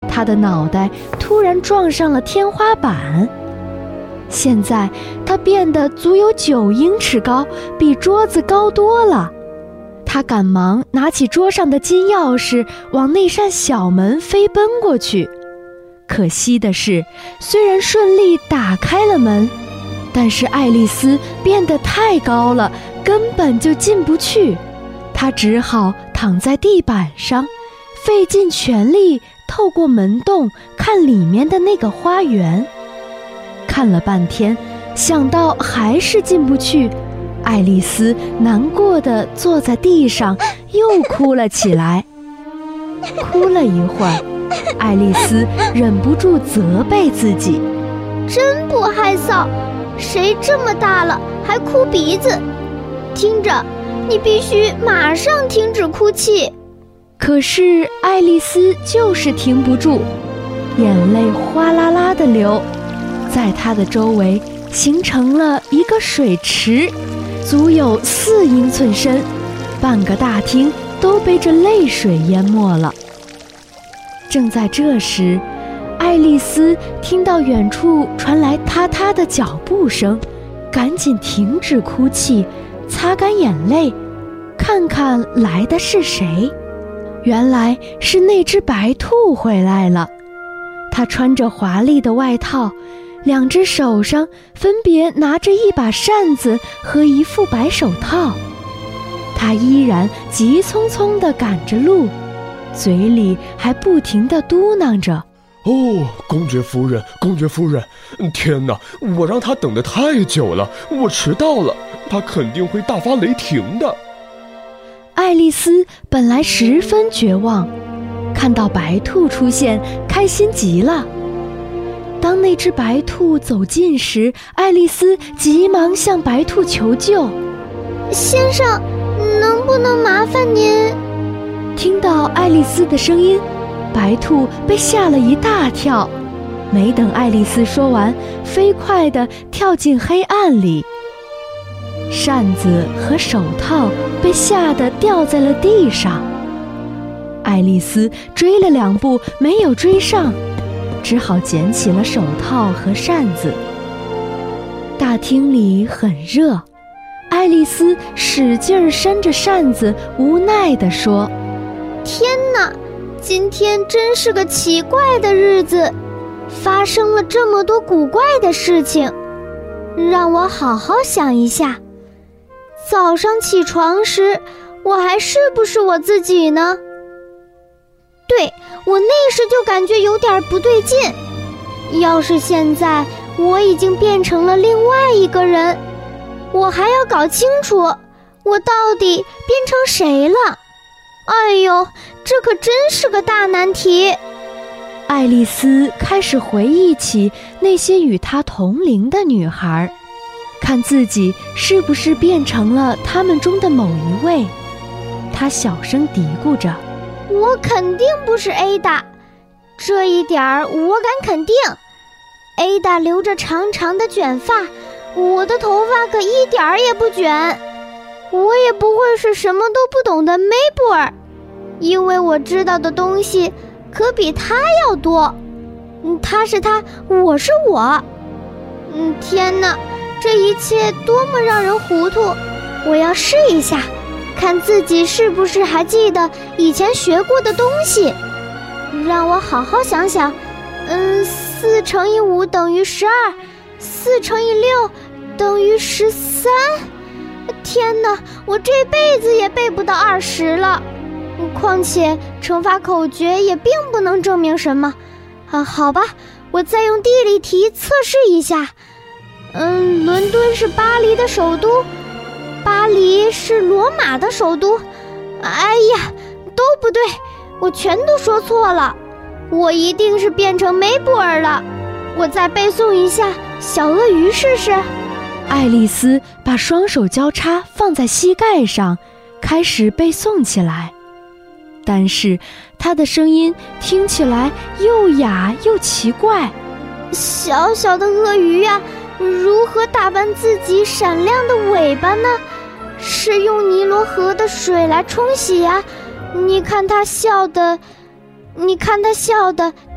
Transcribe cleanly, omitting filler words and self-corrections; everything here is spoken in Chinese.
她的脑袋突然撞上了天花板。现在她变得足有9英尺高，比桌子高多了。她赶忙拿起桌上的金钥匙，往那扇小门飞奔过去。可惜的是，虽然顺利打开了门，但是爱丽丝变得太高了，根本就进不去。她只好躺在地板上，费尽全力透过门洞看里面的那个花园。看了半天，想到还是进不去，爱丽丝难过地坐在地上，又哭了起来。哭了一会儿，爱丽丝忍不住责备自己： 真不害臊，谁这么大了还哭鼻子？听着，你必须马上停止哭泣。 可是爱丽丝就是停不住，眼泪哗啦啦地流，在她的周围形成了一个水池，足有4英寸深，半个大厅都被这泪水淹没了。正在这时，爱丽丝听到远处传来踏踏的脚步声，赶紧停止哭泣，擦干眼泪，看看来的是谁。原来是那只白兔回来了。它穿着华丽的外套，2只手上分别拿着一把扇子和一副白手套。它依然急匆匆地赶着路，嘴里还不停地嘟囔着： 哦，公爵夫人，公爵夫人，天哪，我让他等得太久了，我迟到了，他肯定会大发雷霆的。 爱丽丝本来十分绝望，看到白兔出现，开心极了。当那只白兔走近时，爱丽丝急忙向白兔求救： 先生，能不能麻烦您？ 听到爱丽丝的声音，白兔被吓了一大跳，没等爱丽丝说完，飞快地跳进黑暗里。扇子和手套被吓得掉在了地上。爱丽丝追了2步没有追上，只好捡起了手套和扇子。大厅里很热，爱丽丝使劲扇着扇子，无奈地说： 天哪，今天真是个奇怪的日子，发生了这么多古怪的事情，让我好好想一下。早上起床时，我还是不是我自己呢？对，我那时就感觉有点不对劲。要是现在我已经变成了另外一个人，我还要搞清楚我到底变成谁了。哎呦，这可真是个大难题。 爱丽丝开始回忆起那些与她同龄的女孩，看自己是不是变成了她们中的某一位。她小声嘀咕着： 我肯定不是 Ada， 这一点我敢肯定。Ada 留着长长的卷发，我的头发可一点儿也不卷。我也不会是什么都不懂的梅布尔，因为我知道的东西可比他要多。他是他，我是我。天哪，这一切多么让人糊涂！我要试一下，看自己是不是还记得以前学过的东西。让我好好想想。4乘以5等于12，4乘以6等于13。天哪，我这辈子也背不到20了。况且乘法口诀也并不能证明什么。好吧，我再用地理题测试一下。伦敦是巴黎的首都，巴黎是罗马的首都。哎呀，都不对，我全都说错了。我一定是变成梅布尔了。我再背诵一下小鳄鱼试试。 爱丽丝把双手交叉放在膝盖上，开始背诵起来。但是她的声音听起来又哑又奇怪。 小小的鳄鱼呀，如何打扮自己闪亮的尾巴呢？是用尼罗河的水来冲洗呀。你看它笑的